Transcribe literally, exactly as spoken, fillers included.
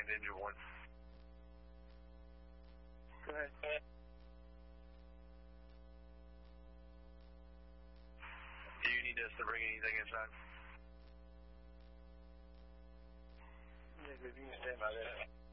and engine one. Go ahead. Do you need us to bring anything inside? Yeah, good. You can stand by there.